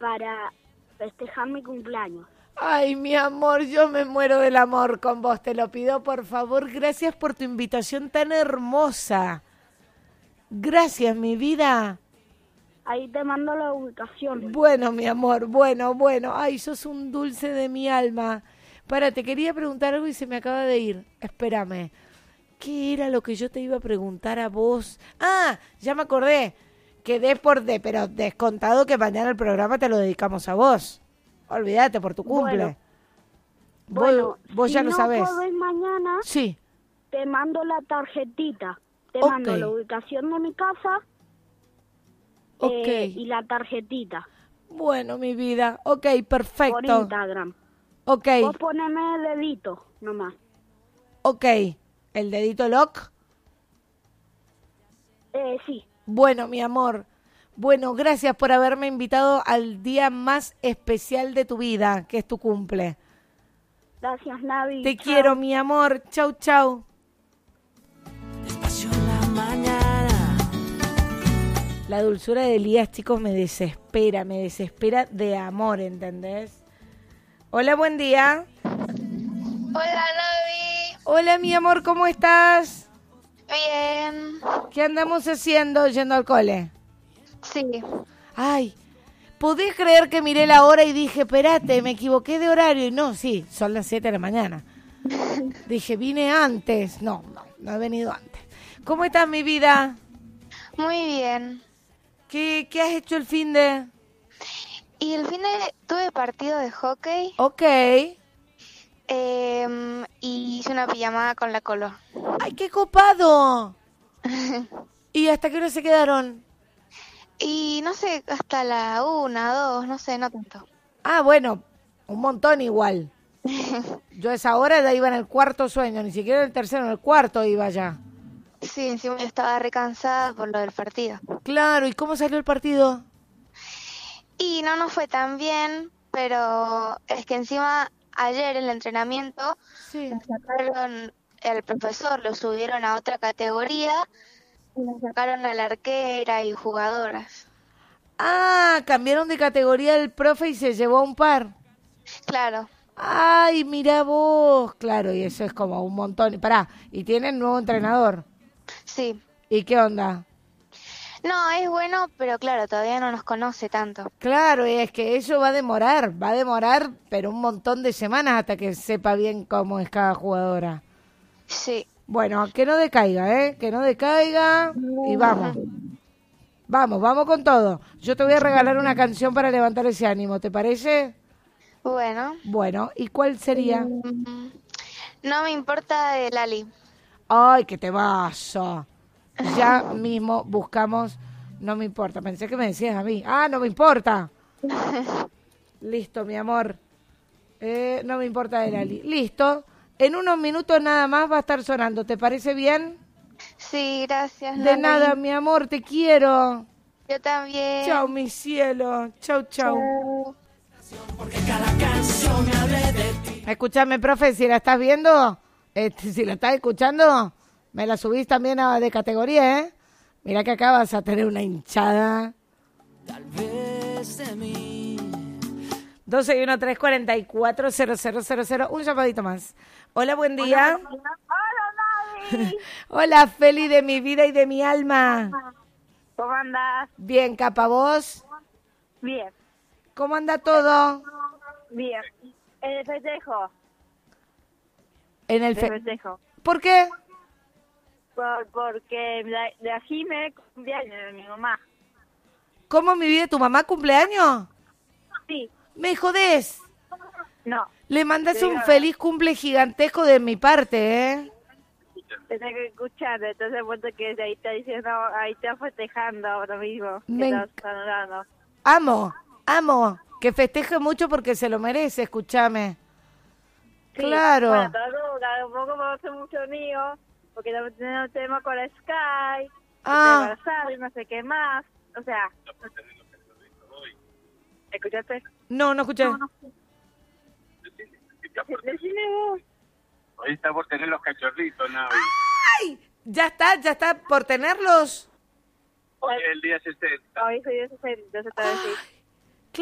para festejar mi cumpleaños. Ay, mi amor, yo me muero del amor con vos, te lo pido por favor. Gracias por tu invitación tan hermosa. Gracias, mi vida. Ahí te mando la ubicación. Bueno, mi amor, bueno. Ay, sos un dulce de mi alma. Para, te quería preguntar algo y se me acaba de ir. Espérame. ¿Qué era lo que yo te iba a preguntar a vos? Ah, ya me acordé. Quedé pero descontado que mañana el programa te lo dedicamos a vos. Olvídate por tu cumple. Vos si ya lo sabés. Si no podés mañana, sí. Te mando la tarjetita. Te Ok. mando la ubicación de mi casa y la tarjetita. Bueno, mi vida. Ok, perfecto. Por Instagram. Ok. Vos poneme el dedito nomás. Ok. ¿El dedito lock? Sí. Bueno, mi amor. Bueno, gracias por haberme invitado al día más especial de tu vida, que es tu cumple. Gracias, Navi. Te quiero, mi amor. Chau, chau. Despacio en la mañana. La dulzura de Elías, chicos, me desespera de amor, ¿entendés? Hola, buen día. Hola, Navi. Hola, mi amor, ¿cómo estás? Bien. ¿Qué andamos haciendo yendo al cole? Sí. Ay, ¿podés creer que miré la hora y dije, espérate, me equivoqué de horario? Y no, sí, son las 7 de la mañana. Dije, vine antes. No he venido antes. ¿Cómo estás, mi vida? Muy bien. ¿Qué has hecho el fin de...? Y el fin de tuve partido de hockey. Ok. Y hice una pijamada con la Colo. ¡Ay, qué copado! ¿Y hasta qué hora se quedaron? Y no sé, hasta la 1, 2, no sé, no tanto. Ah, bueno, un montón igual. Yo a esa hora ya iba en el cuarto sueño, ni siquiera en el tercero, en el cuarto iba ya. Sí, encima yo estaba recansada por lo del partido. Claro, ¿y cómo salió el partido? Y no nos fue tan bien, pero es que encima ayer en el entrenamiento Sí. nos sacaron, el profesor lo subieron a otra categoría y nos sacaron a la arquera y jugadoras. Ah, cambiaron de categoría el profe y se llevó a un par. Claro. Ay, mira vos. Claro, y eso es como un montón. Pará, ¿y tienen nuevo entrenador? Sí. ¿Y qué onda? No, es bueno, pero claro, todavía no nos conoce tanto. Claro, y es que eso va a demorar, pero un montón de semanas hasta que sepa bien cómo es cada jugadora. Sí. Bueno, que no decaiga, que no decaiga y vamos. Vamos con todo. Yo te voy a regalar una canción para levantar ese ánimo, ¿te parece? Bueno. Bueno, ¿y cuál sería? No me importa de Lali. Ay, qué temazo. Ya mismo buscamos, no me importa. Pensé que me decías a mí. Ah, no me importa. Listo, mi amor. No me importa de Lali. Listo. En unos minutos nada más va a estar sonando. ¿Te parece bien? Sí, gracias. De Lali. nada, mi amor, te quiero. Yo también. Chau, mi cielo. Chau. Chau. Porque cada canción me hable de ti. Escúchame, profe, si la estás viendo, si la estás escuchando, me la subís también de categoría, ¿eh? Mirá que acá vas a tener una hinchada. Tal vez de mí. 12-1-344-0000. Un llamadito más. Hola, buen día. Hola, Navi. Hola, Feli de mi vida y de mi alma. ¿Cómo andás? Bien, capa, ¿vos? Bien. ¿Cómo anda todo? Bien. En el festejo. En el festejo. ¿Por qué? Porque de allí me cumpleaños de mi mamá. ¿Cómo mi vida? ¿Tu mamá cumpleaños? Sí. ¿Me jodés? No. Le mandás Sí, un no. feliz cumple gigantesco de mi parte, ¿eh? Tenés que escuchar, entonces puesto que ahí está diciendo, ahí está festejando ahora mismo. Me Que estás saludando. Amo. Que festeje mucho porque se lo merece, escúchame. Sí. Claro. Bueno, tampoco vamos a hacer mucho lío, porque también tenemos tema con la Sky, embarazada y no sé qué más. O sea, ¿escuchaste? No escuché. Decime vos. Hoy está por tener los cachorritos, Navi. ¡Ay! ¿Ya está por tenerlos? Hoy es el día 60. Hoy soy de 60, entonces te voy a decir.